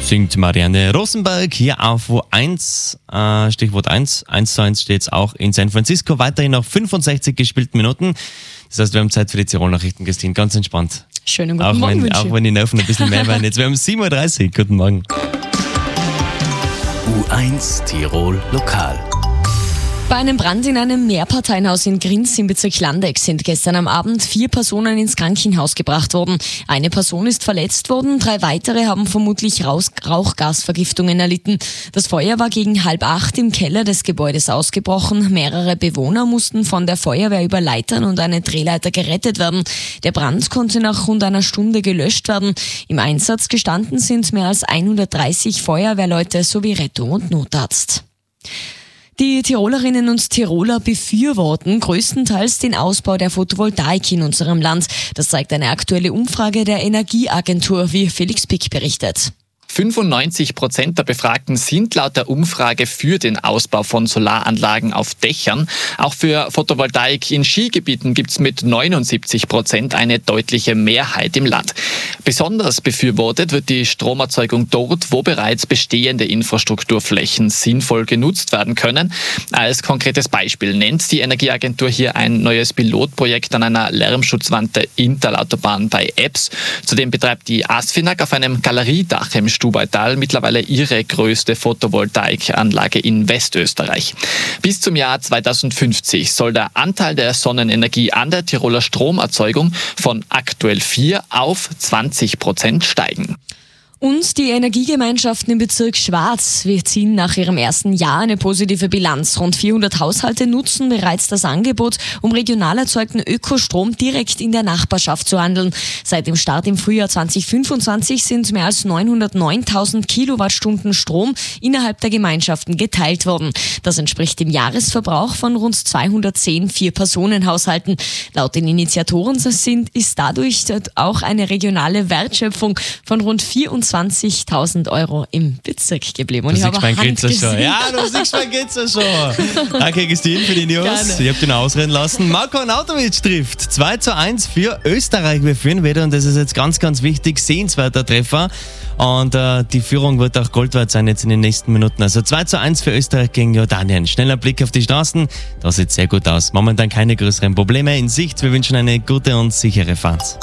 Singt Marianne Rosenberg hier auf U1, Stichwort 1. 1:1 steht es auch in San Francisco. Weiterhin noch 65 gespielten Minuten. Das heißt, wir haben Zeit für die Tirol-Nachrichten, Christine. Ganz entspannt. Schönen guten Morgen. Auch wenn die Nerven ein bisschen mehr werden. Jetzt, wir haben 7:30 Uhr. Guten Morgen. U1 Tirol Lokal. Bei einem Brand in einem Mehrparteienhaus in Grinz im Bezirk Landeck sind gestern am Abend 4 Personen ins Krankenhaus gebracht worden. Eine Person ist verletzt worden, 3 weitere haben vermutlich Rauchgasvergiftungen erlitten. Das Feuer war gegen 7:30 im Keller des Gebäudes ausgebrochen. Mehrere Bewohner mussten von der Feuerwehr über Leitern und eine Drehleiter gerettet werden. Der Brand konnte nach rund einer Stunde gelöscht werden. Im Einsatz gestanden sind mehr als 130 Feuerwehrleute sowie Rettung und Notarzt. Die Tirolerinnen und Tiroler befürworten größtenteils den Ausbau der Photovoltaik in unserem Land. Das zeigt eine aktuelle Umfrage der Energieagentur, wie Felix Pick berichtet. 95% der Befragten sind laut der Umfrage für den Ausbau von Solaranlagen auf Dächern. Auch für Photovoltaik in Skigebieten gibt es mit 79% eine deutliche Mehrheit im Land. Besonders befürwortet wird die Stromerzeugung dort, wo bereits bestehende Infrastrukturflächen sinnvoll genutzt werden können. Als konkretes Beispiel nennt die Energieagentur hier ein neues Pilotprojekt an einer Lärmschutzwand der Interlautobahn bei Ebbs. Zudem betreibt die ASFINAG auf einem Galeriedach im Stubaital mittlerweile ihre größte Photovoltaikanlage in Westösterreich. Bis zum Jahr 2050 soll der Anteil der Sonnenenergie an der Tiroler Stromerzeugung von aktuell 4 auf 20% steigen. Und die Energiegemeinschaften im Bezirk Schwarz, wir ziehen nach ihrem ersten Jahr eine positive Bilanz. Rund 400 Haushalte nutzen bereits das Angebot, um regional erzeugten Ökostrom direkt in der Nachbarschaft zu handeln. Seit dem Start im Frühjahr 2025 sind mehr als 909.000 Kilowattstunden Strom innerhalb der Gemeinschaften geteilt worden. Das entspricht dem Jahresverbrauch von rund 210 Vier-Personen-Haushalten. Laut den Initiatoren ist dadurch auch eine regionale Wertschöpfung von rund 24.000 Euro im Bezirk geblieben. Und du ich habe mein Gitzer schon. Ja, du siehst mein Gitzer schon. Danke, Christine, für die News. Gerne. Ich habe den ausreden lassen. Marko Arnautovic trifft 2:1 für Österreich. Wir führen wieder und das ist jetzt ganz, ganz wichtig. Sehenswerter Treffer. Und die Führung wird auch Gold wert sein jetzt in den nächsten Minuten. Also 2:1 für Österreich gegen Jordanien. Schneller Blick auf die Straßen. Das sieht sehr gut aus. Momentan keine größeren Probleme in Sicht. Wir wünschen eine gute und sichere Fahrt.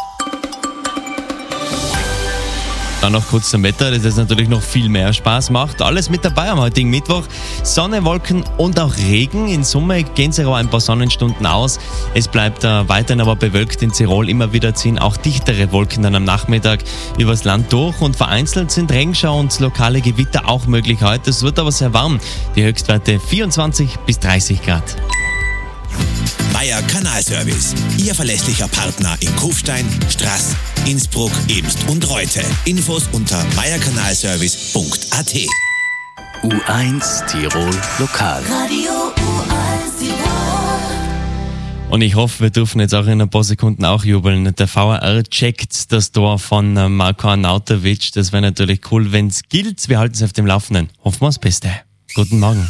Dann noch kurz zum Wetter, das jetzt natürlich noch viel mehr Spaß macht. Alles mit dabei am heutigen Mittwoch. Sonne, Wolken und auch Regen. In Summe gehen sich aber ein paar Sonnenstunden aus. Es bleibt weiterhin aber bewölkt in Tirol. Immer wieder ziehen auch dichtere Wolken dann am Nachmittag übers Land durch. Und vereinzelt sind Regenschauer und lokale Gewitter auch möglich heute. Es wird aber sehr warm. Die Höchstwerte 24 bis 30 Grad. Meier Kanalservice. Ihr verlässlicher Partner in Kufstein, Straß, Innsbruck, Ebst und Reute. Infos unter meierkanalservice.at. U1 Tirol Lokal. Radio U1 Tirol. Und ich hoffe, wir dürfen jetzt auch in ein paar Sekunden auch jubeln. Der VAR checkt das Tor von Marko Arnautovic. Das wäre natürlich cool, wenn es gilt. Wir halten es auf dem Laufenden. Hoffen wir das Beste. Guten Morgen.